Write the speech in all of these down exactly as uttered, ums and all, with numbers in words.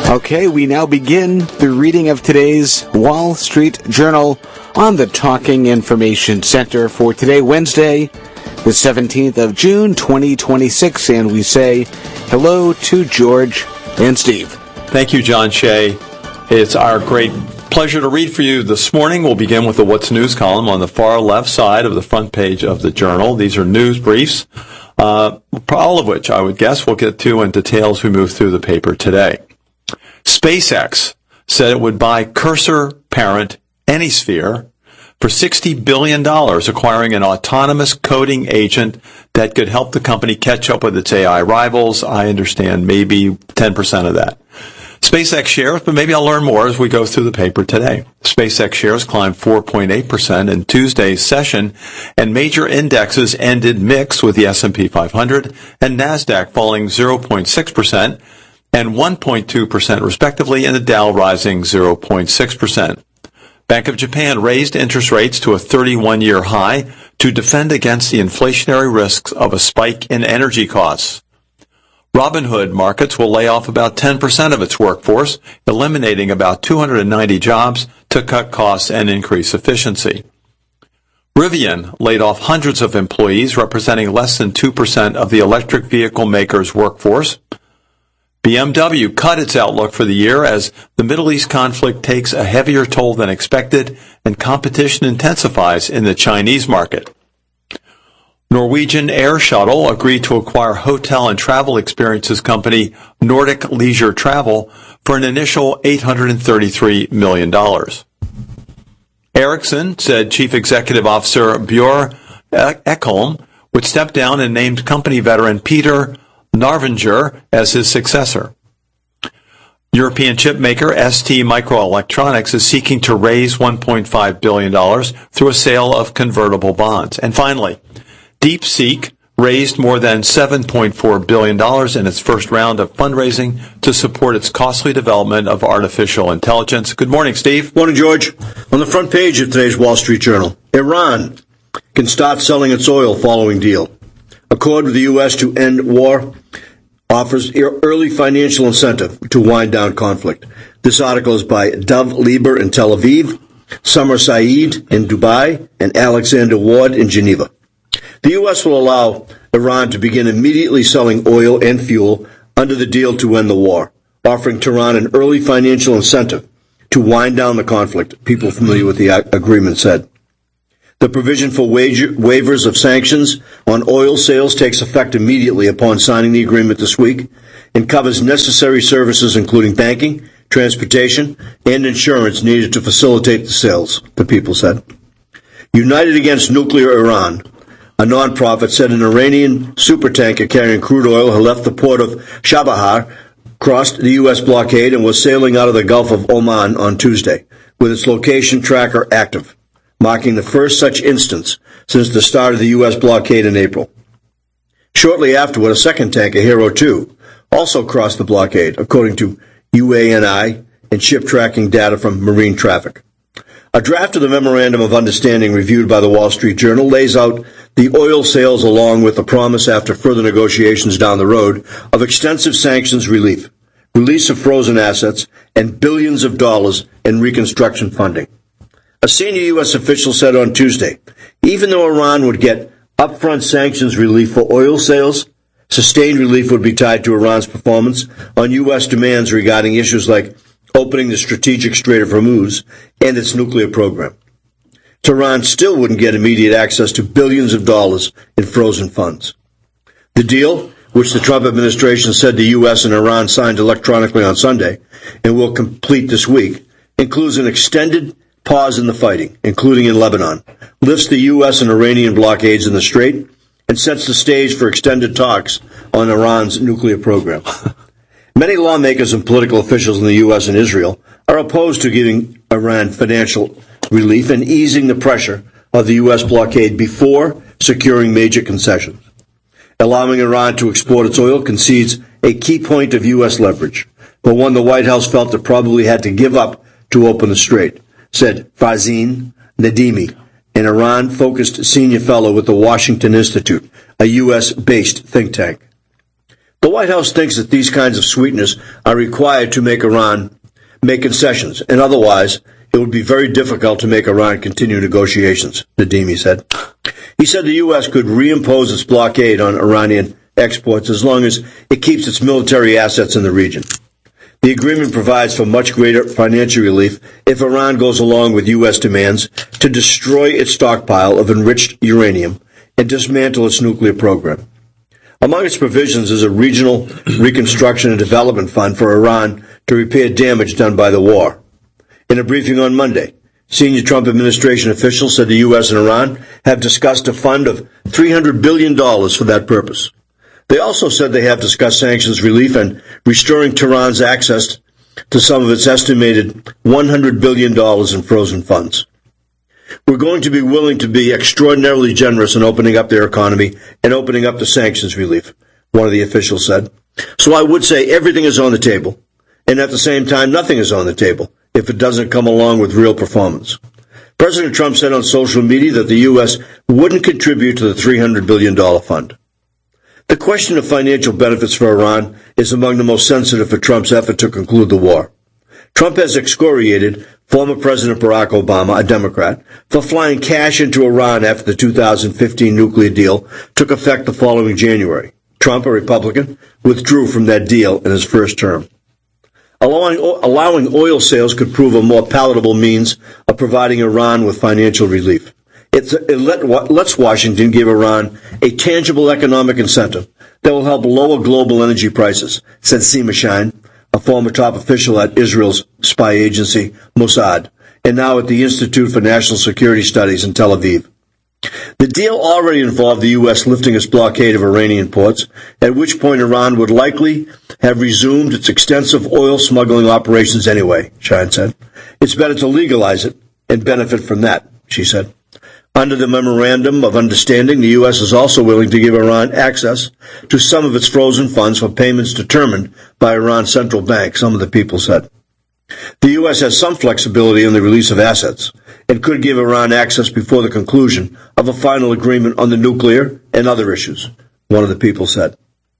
Okay, we now begin the reading of today's Wall Street Journal on the Talking Information Center for today, Wednesday, the seventeenth of June, twenty twenty-six, and we say hello to George and Steve. Thank you, John Shea. It's our great pleasure to read for you this morning. We'll begin with the What's News column on the far left side of the front page of the Journal. These are news briefs, uh, all of which I would guess we'll get to in detail as we move through the paper today. SpaceX said it would buy Cursor parent Anysphere for sixty billion dollars, acquiring an autonomous coding agent that could help the company catch up with its A I rivals. I understand maybe ten percent of that. SpaceX shares, but maybe I'll learn more as we go through the paper today. SpaceX shares climbed four point eight percent in Tuesday's session, and major indexes ended mixed, with the S and P five hundred and NASDAQ falling zero point six percent and one point two percent respectively, and the Dow rising zero point six percent. Bank of Japan raised interest rates to a thirty-one-year high to defend against the inflationary risks of a spike in energy costs. Robinhood Markets will lay off about ten percent of its workforce, eliminating about two hundred ninety jobs to cut costs and increase efficiency. Rivian laid off hundreds of employees, representing less than two percent of the electric vehicle maker's workforce. B M W cut its outlook for the year as the Middle East conflict takes a heavier toll than expected and competition intensifies in the Chinese market. Norwegian Air Shuttle agreed to acquire hotel and travel experiences company Nordic Leisure Travel for an initial eight hundred thirty-three million dollars. Ericsson said Chief Executive Officer Björn Ekholm would step down and named company veteran Peter Narvinger as his successor. European chip maker S T Microelectronics is seeking to raise one point five billion dollars through a sale of convertible bonds. And finally, DeepSeek raised more than seven point four billion dollars in its first round of fundraising to support its costly development of artificial intelligence. Good morning, Steve. Morning, George. On the front page of today's Wall Street Journal, Iran can start selling its oil following deal. Accord with the U S to end war offers early financial incentive to wind down conflict. This article is by Dov Lieber in Tel Aviv, Summer Saeed in Dubai, and Alexander Ward in Geneva. The U S will allow Iran to begin immediately selling oil and fuel under the deal to end the war, offering Tehran an early financial incentive to wind down the conflict, people familiar with the agreement said. The provision for wager, waivers of sanctions on oil sales takes effect immediately upon signing the agreement this week and covers necessary services including banking, transportation, and insurance needed to facilitate the sales, the people said. United Against Nuclear Iran, a nonprofit, said an Iranian supertanker carrying crude oil had left the port of Chabahar, crossed the U S blockade, and was sailing out of the Gulf of Oman on Tuesday, with its location tracker active, marking the first such instance since the start of the U S blockade in April. Shortly afterward, a second tanker, Hero two, also crossed the blockade, according to U A N I and ship tracking data from marine traffic. A draft of the Memorandum of Understanding reviewed by the Wall Street Journal lays out the oil sales along with the promise after further negotiations down the road of extensive sanctions relief, release of frozen assets, and billions of dollars in reconstruction funding. A senior U S official said on Tuesday, even though Iran would get upfront sanctions relief for oil sales, sustained relief would be tied to Iran's performance on U S demands regarding issues like opening the strategic Strait of Hormuz and its nuclear program. Tehran still wouldn't get immediate access to billions of dollars in frozen funds. The deal, which the Trump administration said the U S and Iran signed electronically on Sunday and will complete this week, includes an extended pause in the fighting, including in Lebanon, lifts the U S and Iranian blockades in the Strait, and sets the stage for extended talks on Iran's nuclear program. Many lawmakers and political officials in the U S and Israel are opposed to giving Iran financial relief and easing the pressure of the U S blockade before securing major concessions. Allowing Iran to export its oil concedes a key point of U S leverage, but one the White House felt it probably had to give up to open the Strait, said Fazin Nadimi, an Iran-focused senior fellow with the Washington Institute, a U S-based think tank. The White House thinks that these kinds of sweeteners are required to make Iran make concessions, and otherwise it would be very difficult to make Iran continue negotiations, Nadimi said. He said the U S could reimpose its blockade on Iranian exports as long as it keeps its military assets in the region. The agreement provides for much greater financial relief if Iran goes along with U S demands to destroy its stockpile of enriched uranium and dismantle its nuclear program. Among its provisions is a regional reconstruction and development fund for Iran to repair damage done by the war. In a briefing on Monday, senior Trump administration officials said the U S and Iran have discussed a fund of three hundred billion dollars for that purpose. They also said they have discussed sanctions relief and restoring Tehran's access to some of its estimated one hundred billion dollars in frozen funds. We're going to be willing to be extraordinarily generous in opening up their economy and opening up the sanctions relief, one of the officials said. So I would say everything is on the table, and at the same time, nothing is on the table if it doesn't come along with real performance. President Trump said on social media that the U S wouldn't contribute to the three hundred billion dollars fund. The question of financial benefits for Iran is among the most sensitive for Trump's effort to conclude the war. Trump has excoriated former President Barack Obama, a Democrat, for flying cash into Iran after the two thousand fifteen nuclear deal took effect the following January. Trump, a Republican, withdrew from that deal in his first term. Allowing, allowing oil sales could prove a more palatable means of providing Iran with financial relief. It's, it let, lets Washington give Iran a tangible economic incentive that will help lower global energy prices, said Seema Shine, a former top official at Israel's spy agency, Mossad, and now at the Institute for National Security Studies in Tel Aviv. The deal already involved the U S lifting its blockade of Iranian ports, at which point Iran would likely have resumed its extensive oil smuggling operations anyway, Shine said. It's better to legalize it and benefit from that, she said. Under the Memorandum of Understanding, the U S is also willing to give Iran access to some of its frozen funds for payments determined by Iran's central bank, some of the people said. The U S has some flexibility in the release of assets and could give Iran access before the conclusion of a final agreement on the nuclear and other issues, one of the people said.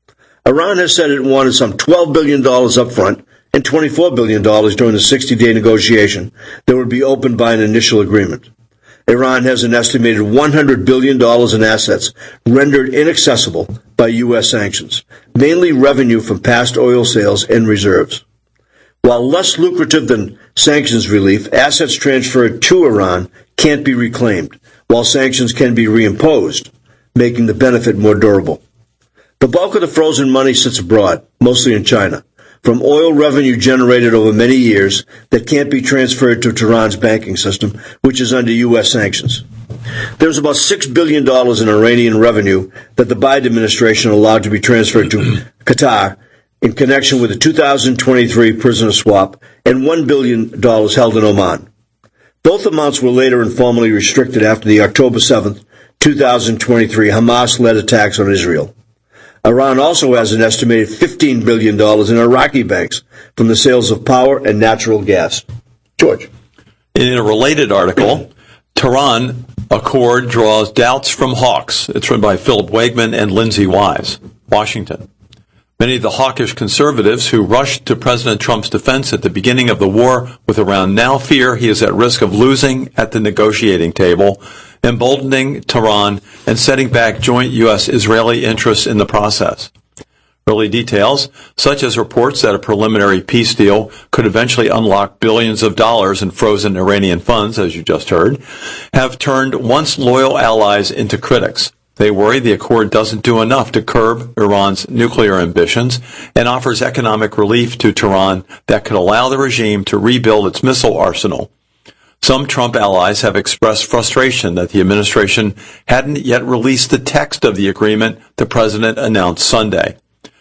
Iran has said it wanted some twelve billion dollars up front and twenty-four billion dollars during the sixty-day negotiation that would be opened by an initial agreement. Iran has an estimated one hundred billion dollars in assets rendered inaccessible by U S sanctions, mainly revenue from past oil sales and reserves. While less lucrative than sanctions relief, assets transferred to Iran can't be reclaimed, while sanctions can be reimposed, making the benefit more durable. The bulk of the frozen money sits abroad, mostly in China, from oil revenue generated over many years that can't be transferred to Tehran's banking system, which is under U S sanctions. There's about six billion dollars in Iranian revenue that the Biden administration allowed to be transferred to Qatar in connection with the two thousand twenty-three prisoner swap and one billion dollars held in Oman. Both amounts were later informally restricted after the October seventh, two thousand twenty-three Hamas-led attacks on Israel. Iran also has an estimated fifteen billion dollars in Iraqi banks from the sales of power and natural gas. George. In a related article, Tehran Accord draws doubts from hawks. It's written by Philip Wegman and Lindsay Wise, Washington. Many of the hawkish conservatives who rushed to President Trump's defense at the beginning of the war with Iran now fear he is at risk of losing at the negotiating table, emboldening Tehran and setting back joint U S-Israeli interests in the process. Early details, such as reports that a preliminary peace deal could eventually unlock billions of dollars in frozen Iranian funds, as you just heard, have turned once loyal allies into critics. They worry the accord doesn't do enough to curb Iran's nuclear ambitions and offers economic relief to Tehran that could allow the regime to rebuild its missile arsenal. Some Trump allies have expressed frustration that the administration hadn't yet released the text of the agreement the president announced Sunday.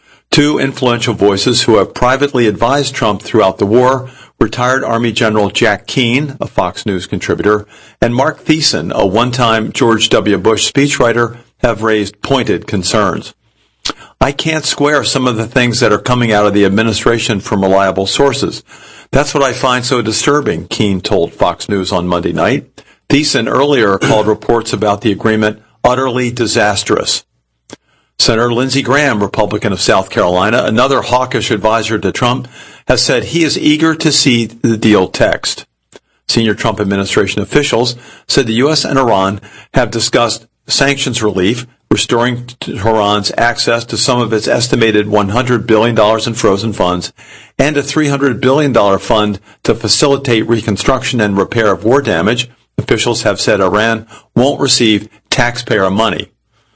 Two influential voices who have privately advised Trump throughout the war, retired Army General Jack Keane, a Fox News contributor, and Mark Thiessen, a one-time George W. Bush speechwriter, have raised pointed concerns. I can't square some of the things that are coming out of the administration from reliable sources. That's what I find so disturbing, Keane told Fox News on Monday night. Thiessen earlier called reports about the agreement utterly disastrous. Senator Lindsey Graham, Republican of South Carolina, another hawkish advisor to Trump, has said he is eager to see the deal text. Senior Trump administration officials said the U S and Iran have discussed sanctions relief, restoring Tehran's access to some of its estimated one hundred billion dollars in frozen funds, and a three hundred billion dollars fund to facilitate reconstruction and repair of war damage. Officials have said Iran won't receive taxpayer money.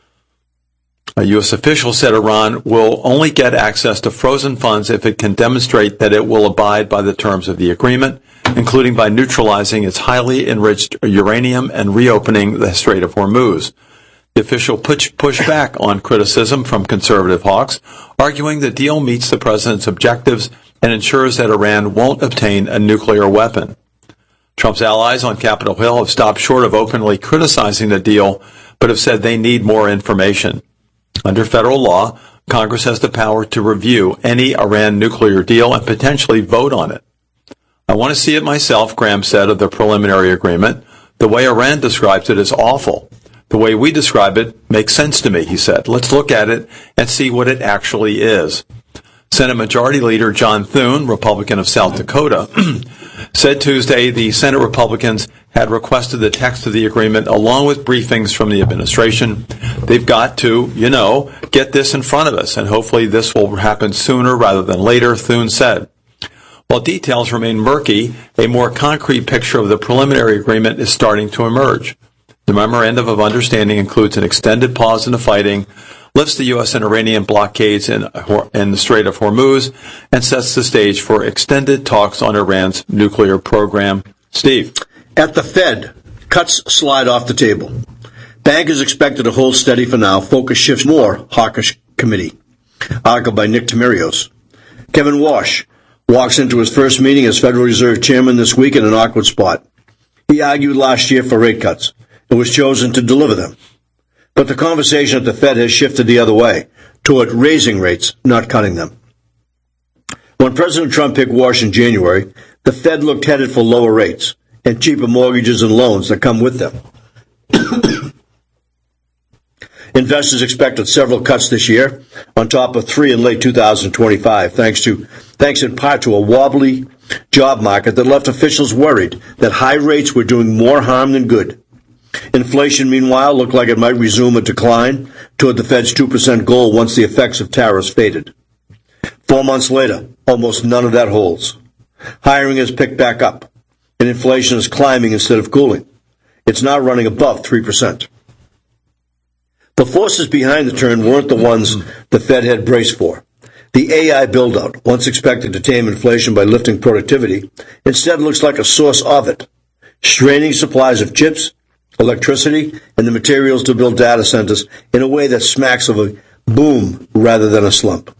A U S official said Iran will only get access to frozen funds if it can demonstrate that it will abide by the terms of the agreement, including by neutralizing its highly enriched uranium and reopening the Strait of Hormuz. The official push, pushed back on criticism from conservative hawks, arguing the deal meets the president's objectives and ensures that Iran won't obtain a nuclear weapon. Trump's allies on Capitol Hill have stopped short of openly criticizing the deal, but have said they need more information. Under federal law, Congress has the power to review any Iran nuclear deal and potentially vote on it. I want to see it myself, Graham said of the preliminary agreement. The way Iran describes it is awful. The way we describe it makes sense to me, he said. Let's look at it and see what it actually is. Senate Majority Leader John Thune, Republican of South Dakota, said Tuesday the Senate Republicans had requested the text of the agreement along with briefings from the administration. They've got to, you know, get this in front of us, and hopefully this will happen sooner rather than later, Thune said. While details remain murky, a more concrete picture of the preliminary agreement is starting to emerge. The memorandum of understanding includes an extended pause in the fighting, lifts the U S and Iranian blockades in, in the Strait of Hormuz, and sets the stage for extended talks on Iran's nuclear program. Steve. At the Fed, cuts slide off the table. Bankers expected to hold steady for now. Focus shifts more. Hawkish committee. Article by Nick Tamirios. Kevin Walsh walks into his first meeting as Federal Reserve Chairman this week in an awkward spot. He argued last year for rate cuts and was chosen to deliver them. But the conversation at the Fed has shifted the other way, toward raising rates, not cutting them. When President Trump picked Walsh in January, the Fed looked headed for lower rates and cheaper mortgages and loans that come with them. Investors expected several cuts this year, on top of three in late two thousand twenty-five, thanks to thanks in part to a wobbly job market that left officials worried that high rates were doing more harm than good. Inflation, meanwhile, looked like it might resume a decline toward the Fed's two percent goal once the effects of tariffs faded. Four months later, almost none of that holds. Hiring has picked back up, and inflation is climbing instead of cooling. It's now running above three percent. The forces behind the turn weren't the ones the Fed had braced for. The A I build-out, once expected to tame inflation by lifting productivity, instead looks like a source of it, straining supplies of chips, electricity, and the materials to build data centers in a way that smacks of a boom rather than a slump.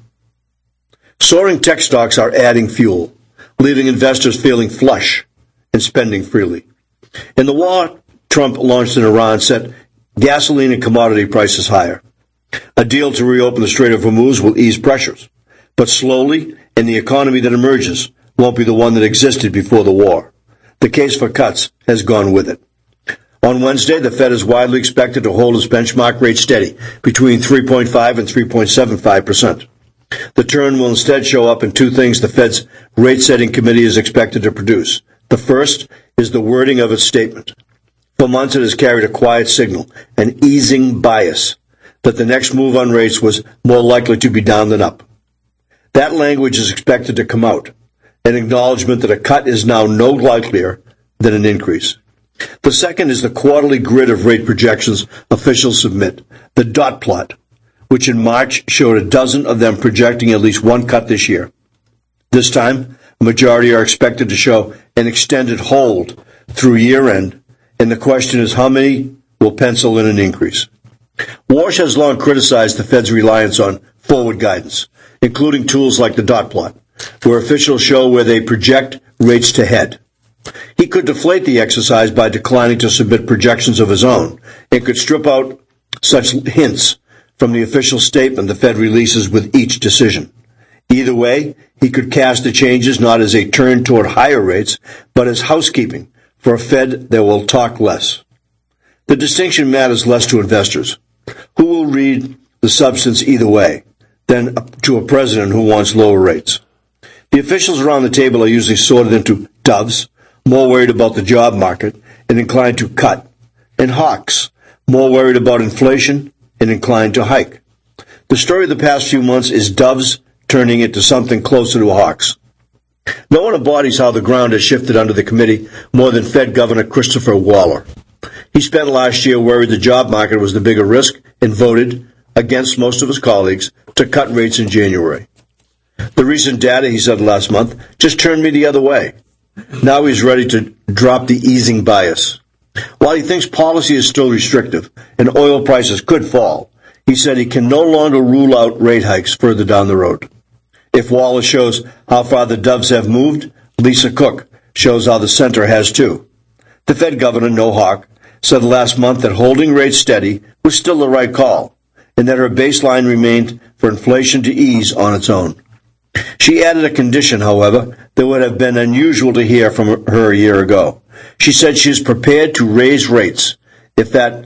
Soaring tech stocks are adding fuel, leaving investors feeling flush and spending freely. And the war Trump launched in Iran set gasoline and commodity prices higher. A deal to reopen the Strait of Hormuz will ease pressures, but slowly, and the economy that emerges won't be the one that existed before the war. The case for cuts has gone with it. On Wednesday, the Fed is widely expected to hold its benchmark rate steady between three point five and three point seven five percent. The turn will instead show up in two things the Fed's rate-setting committee is expected to produce. The first is the wording of its statement. For months, it has carried a quiet signal, an easing bias, that the next move on rates was more likely to be down than up. That language is expected to come out, an acknowledgement that a cut is now no likelier than an increase. The second is the quarterly grid of rate projections officials submit, the dot plot, which in March showed a dozen of them projecting at least one cut this year. This time, a majority are expected to show an extended hold through year-end, and the question is how many will pencil in an increase. Walsh has long criticized the Fed's reliance on forward guidance, including tools like the dot plot, where officials show where they project rates to head. He could deflate the exercise by declining to submit projections of his own, and could strip out such hints from the official statement the Fed releases with each decision. Either way, he could cast the changes not as a turn toward higher rates, but as housekeeping for a Fed that will talk less. The distinction matters less to investors, who will read the substance either way than to a president who wants lower rates. The officials around the table are usually sorted into doves, more worried about the job market and inclined to cut, and hawks, more worried about inflation and inclined to hike. The story of the past few months is doves turning into something closer to hawks. No one embodies how the ground has shifted under the committee more than Fed Governor Christopher Waller. He spent last year worried the job market was the bigger risk and voted, against most of his colleagues, to cut rates in January. The recent data, he said last month, just turned me the other way. Now he's ready to drop the easing bias. While he thinks policy is still restrictive and oil prices could fall, he said he can no longer rule out rate hikes further down the road. If Waller shows how far the doves have moved, Lisa Cook shows how the center has too. The Fed governor, no hawk, said last month that holding rates steady was still the right call, and that her baseline remained for inflation to ease on its own. She added a condition, however, that would have been unusual to hear from her a year ago. She said she is prepared to raise rates if that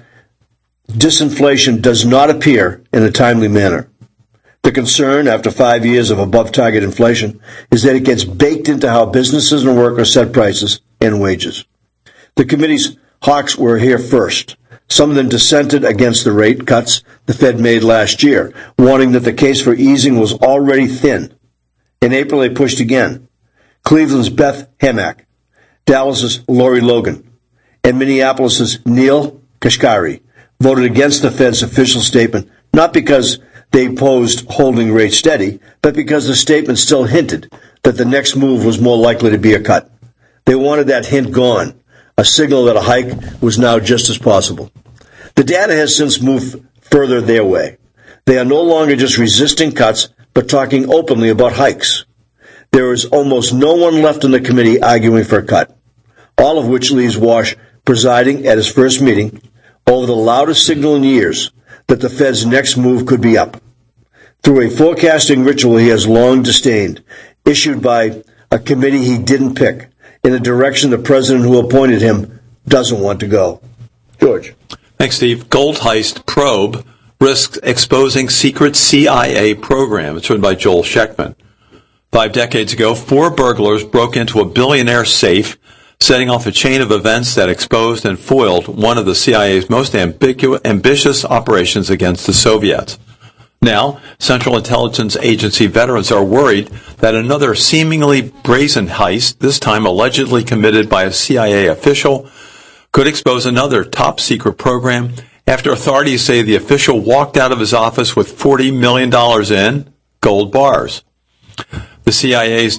disinflation does not appear in a timely manner. The concern, after five years of above-target inflation, is that it gets baked into how businesses and workers set prices and wages. The committee's hawks were here first. Some of them dissented against the rate cuts the Fed made last year, warning that the case for easing was already thin. In April, they pushed again. Cleveland's Beth Hemack, Dallas's Lori Logan, and Minneapolis's Neil Kashkari voted against the Fed's official statement, not because they opposed holding rates steady, but because the statement still hinted that the next move was more likely to be a cut. They wanted that hint gone, a signal that a hike was now just as possible. The data has since moved further their way. They are no longer just resisting cuts, but talking openly about hikes. There is almost no one left in the committee arguing for a cut, all of which leaves Wash presiding at his first meeting over the loudest signal in years that the Fed's next move could be up. Through a forecasting ritual he has long disdained, issued by a committee he didn't pick, in a direction the president who appointed him doesn't want to go. George. Thanks, Steve. Gold Heist Probe risks exposing secret C I A program. It's written by Joel Sheckman. Five decades ago, four burglars broke into a billionaire safe, setting off a chain of events that exposed and foiled one of the C I A's most ambigu- ambitious operations against the Soviets. Now, Central Intelligence Agency veterans are worried that another seemingly brazen heist, this time allegedly committed by a C I A official, could expose another top-secret program after authorities say the official walked out of his office with forty million dollars in gold bars. The C I A's